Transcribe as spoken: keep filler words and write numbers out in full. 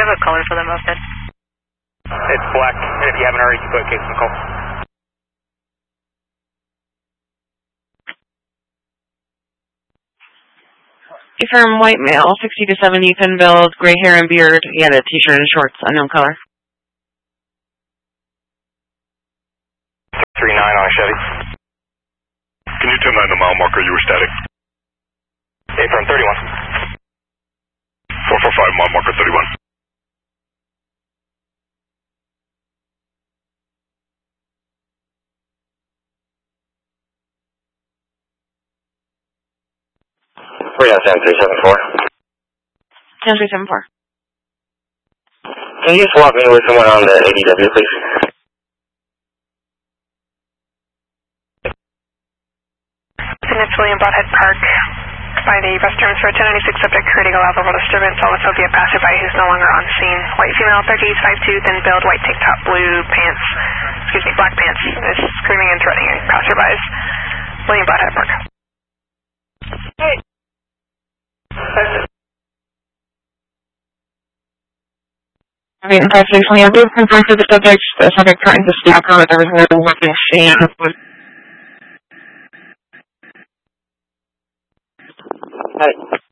a color for the moped? It's black, and if you haven't already, you put Case McCall. Confirm white male, sixty to seventy, thin build, gray hair and beard. He had a t-shirt and shorts, unknown color. three nine on a Chevy. Can you ten nine the mile marker? You were static. A from thirty-one. four four five, mile marker thirty-one. Three on seven three seven four. ten three seven four. Can you swap me with someone on the A D W, please? And it's William Broadhead Park by the restrooms for ten ninety-six subject creating a level disturbance. Homophobia passerby who's no longer on scene. White female, thirty-eight, five two, thin build, white tank top, blue pants, excuse me, black pants, is screaming and threatening passerbys. William Broadhead Park. Hey. I mean, five six, we have both confirmed to the subject. The subject threatened to stab her. There was no weapon exchange. Hi.